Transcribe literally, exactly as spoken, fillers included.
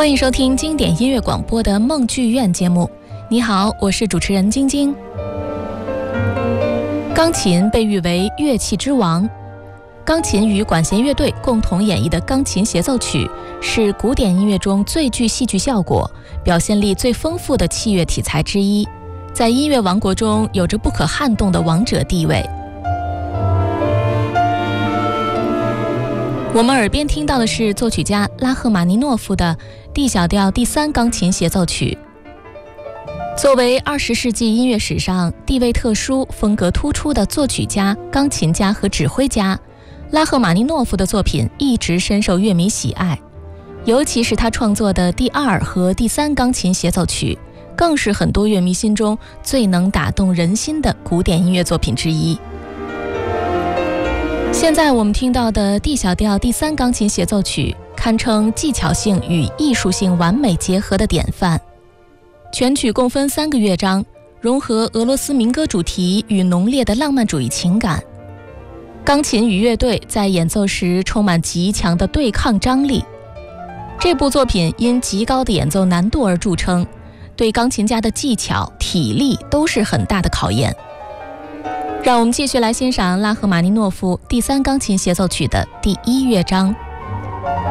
欢迎收听经典音乐广播的梦剧院节目。你好，我是主持人晶晶。钢琴被誉为乐器之王，钢琴与管弦乐队共同演绎的钢琴协奏曲是古典音乐中最具戏剧效果、表现力最丰富的器乐题材之一，在音乐王国中有着不可撼动的王者地位。我们耳边听到的是作曲家拉赫玛尼诺夫的 D 小调第三钢琴协奏曲。作为二十世纪音乐史上地位特殊、风格突出的作曲家、钢琴家和指挥家，拉赫玛尼诺夫的作品一直深受乐迷喜爱，尤其是他创作的第二和第三钢琴协奏曲，更是很多乐迷心中最能打动人心的古典音乐作品之一。现在我们听到的 D 小调第三钢琴协奏曲堪称技巧性与艺术性完美结合的典范。全曲共分三个乐章，融合俄罗斯民歌主题与浓烈的浪漫主义情感。钢琴与乐队在演奏时充满极强的对抗张力。这部作品因极高的演奏难度而著称，对钢琴家的技巧、体力都是很大的考验。让我们继续来欣赏拉赫玛尼诺夫第三钢琴协奏曲的第一乐章。